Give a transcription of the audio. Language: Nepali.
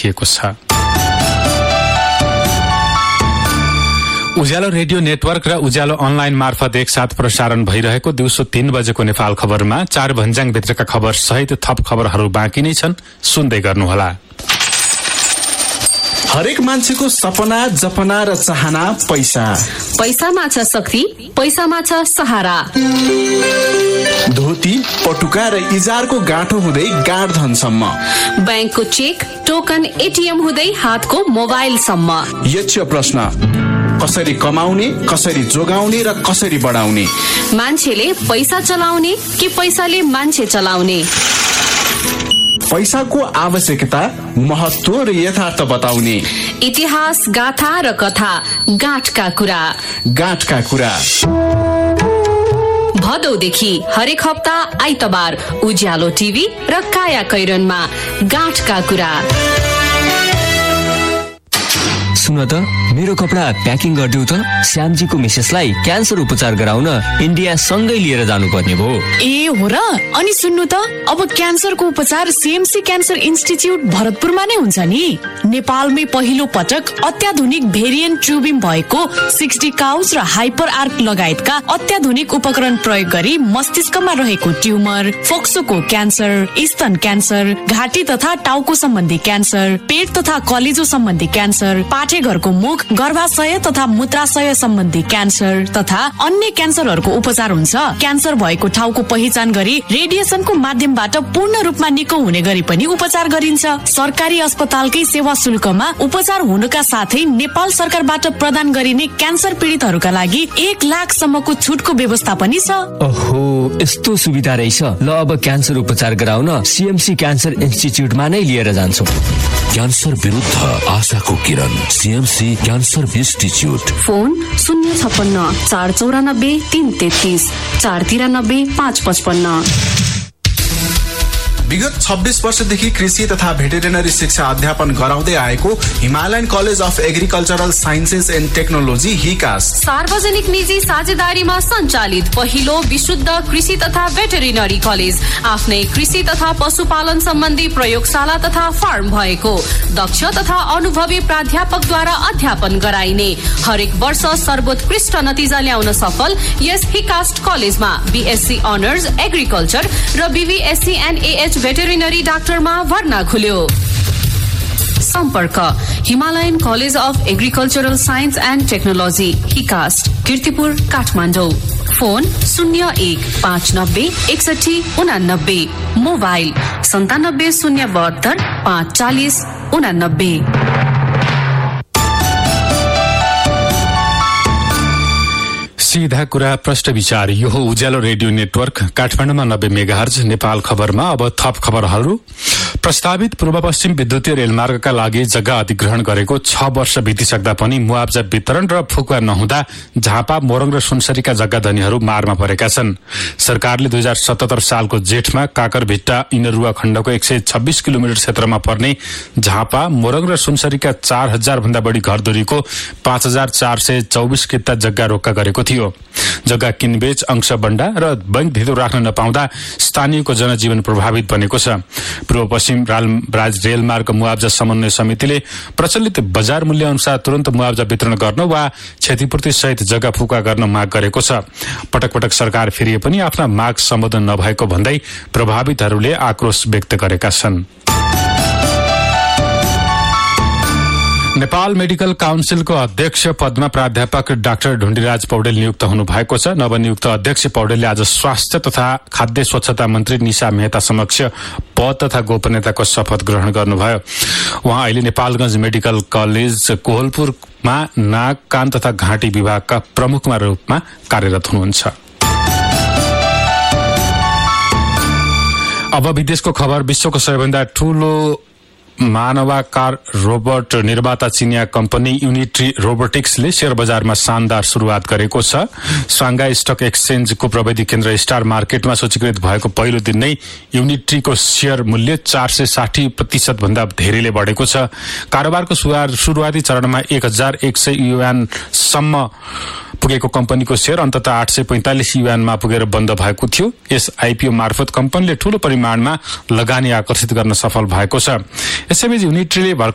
राखिएको छ। उज्यालो रेडियो नेटवर्क र उज्यालो अनलाइन मार्फत एकसाथ प्रसारण भइरहेको दिउँसो 3 बजेको नेपाल खबरमा 4 भन्ज्याङ भित्रका खबर सहित थप खबरहरू बाँकी नै छन्, सुन्दै गर्नुहोला। हरेक मान्छेको सपना, जपना र चाहना पैसा। पैसामा छ शक्ति, पैसामा छ सहारा। धोती, पटुका र इजारको गाँठो हुँदै गाँड धनसम्म, ब्याङ्कको चेक, टोकन, एटीएम हुँदै हातको मोबाइलसम्म। यक्ष प्रश्न, कसरी कमाउने, कसरी जोगाउने र कसरी बढाउने? मान्छेले पैसा चलाउने कि पैसाले मान्छे चलाउने? पैसाको आवश्यकता, महत्व र यथार्थ बताउने। इतिहास, गाथा र कथा, गाँठका कुरा। गाँठका कुरा भदौदेखि हरेक हप्ता आइतबार उज्यालो टिभी र काया कैरनमा गाँठका कुरा। सुन त, मेरो कपडा प्याकिङ गरिदेऊ त। श्यामजीको मिसेसलाई क्यान्सर उपचार गराउन इन्डिया सँगै लिएर जानुपर्ने भयो। ए हो र? अनि सुन्नु त, अब क्यान्सरको उपचार सीएमसी क्यान्सर इन्स्टिच्युट भरतपुरमा नै हुन्छ नि। नेपालमै पहिलो पटक अत्याधुनिक भेरिएन्ट ट्युबिङ भएको 60 काउस र हाइपर आर्क लगायतका अत्याधुनिक उपकरण प्रयोग गरी मस्तिष्कमा रहेको ट्युमर, फोक्सोको क्यान्सर, स्तन क्यान्सर, घाँटी तथा टाउको सम्बन्धी क्यान्सर, पेट तथा कलेजो सम्बन्धी क्यान्सर, पाठेघरको मुख, गर्भाशय तथा मूत्राशय सम्बन्धी क्यान्सर तथा अन्य क्यान्सरहरूको उपचार हुन्छ। क्यान्सर भएको ठाउँको पहिचान गरी रेडिएसनको माध्यमबाट पूर्ण रूपमा निको हुने गरी पनि उपचार गरिन्छ। सरकारी अस्पतालकै सेवा शुल्कमा उपचार हुनुका साथै नेपाल सरकारबाट प्रदान गरिने क्यान्सर पीडितहरूका लागि 1 लाखसम्मको छुटको व्यवस्था पनि छ। ओहो, यस्तो सुविधा रहेछ। ल, अब क्यान्सर उपचार गराउन सीएमसी क्यान्सर इन्स्टिच्युटमा नै लिएर जान्छु। क्यान्सर विरुद्ध आशाको किरण, सीएमसी क्यान्सर इन्स्टिच्युट। फोन 056 494 333 493 555। विगत 26 वर्षदेखि कृषि तथा भेटेरिनरी शिक्षा अध्यापन गराउँदै आएको Himalayan college of agricultural sciences and technology हिकास सार्वजनिक निजी साझेदारीमा सञ्चालित पहिलो विशुद्ध कृषि तथा भेटेरिनरी कलेज। आफ्नै कृषि तथा पशुपालन सम्बन्धी प्रयोगशाला तथा फार्म भएको, दक्ष तथा अनुभवी प्राध्यापकद्वारा अध्यापन गराइने, हरेक वर्ष सर्वोत्कृष्ट नतिजा ल्याउन सफल यस हिकास्ट कलेजमा बीएससी अनर्स एग्रिकल्चर र बीबीएससी एन्ड एएच भेटेरिनरी डाक्टरमा भर्ना खुल्यो। सम्पर्क Himalayan college of agricultural science and technology हिकास्ट, Kirtipur, Kathmandu. Phone 0159 61 89, mobile 97 072 540 89। सीधा कुरा, प्रश्न विचार। यो हो उज्यालो रेडियो नेटवर्क काठमाडौँमा 90 मेगाहर्ज। नेपाल खबरमा अब थप खबरहरू। प्रस्तावित पूर्व पश्चिम विद्युतीय रेलमार्गका लागि जग्गा अधिग्रहण गरेको 6 वर्ष बितिसक्दा पनि मुआवजा वितरण र फुकुवा नहुँदा झापा, मोरङ र सुनसरीका जग्गा धनीहरू मारमा परेका छन्। सरकारले 2077 सालको जेठमा काकरभिट्टा इनरुवा खण्डको 126 किलोमिटर क्षेत्रमा पर्ने झापा, मोरङ र सुनसरीका 4000 भन्दा बढी घरधुरीको 5424 किता जग्गा रोक्का गरेको थियो। जग्गा किनबेच, अंश बण्डा र बैंक धितो राख्न नपाउँदा स्थानीयको जनजीवन प्रभावित बनेको छ। पूर्व पश्चिम रेलमार्ग मुआवजा समन्वय समितिले प्रचलित बजार मूल्य अनुसार तुरन्त मुआवजा वितरण गर्न वा क्षतिपूर्ति सहित जग्गा फुका गर्न माग गरेको छ। पटक पटक सरकार फेरिए पनि आफ्ना माग सम्बोधन नभएको भन्दै प्रभावितहरूले आक्रोश व्यक्त गरेका छन्। नेपाल मेडिकल काउन्सिलको अध्यक्ष पदमा प्राध्यापक डाक्टर ढुण्डीराज पौडेल नियुक्त हुनु भएको छ। नवनियुक्त अध्यक्ष पौडेलले आज स्वास्थ्य तथा खाद्य स्वच्छता मन्त्री निशा मेहता समक्ष पद तथा गोपनीयताको शपथ ग्रहण गर्नुभयो। उहाँ अहिले नेपालगञ्ज मेडिकल कलेज कोहलपुरमा नाक, कान तथा घाँटी विभागका प्रमुखमा रूपमा कार्यरत हुनुहुन्छ। अब विदेशको खबर। विश्वको सबैभन्दा ठूलो मानवाकार रोबोट निर्माता चिनिया कम्पनी युनिट्री रोबोटिक्सले शेयर बजारमा शानदार शुरूआत गरेको छ। सांघाई स्टक एक्सचेन्जको प्रविधि केन्द्र स्टार मार्केटमा सूचीकृत भएको पहिलो दिन नै युनिट्रीको शेयर मूल्य 460% भन्दा धेरैले बढेको छ। कारोबारको सुरुवाती चरणमा 1100 युआन सम्म पुगेको कम्पनीको शेयर अन्ततः 845 युआनमा पुगेर बन्द भएको थियो। यस आइपीओ मार्फत कम्पनीले ठूलो परिमाणमा लगानी आकर्षित गर्न सफल भएको छ। यसैबीच युनिट्रीले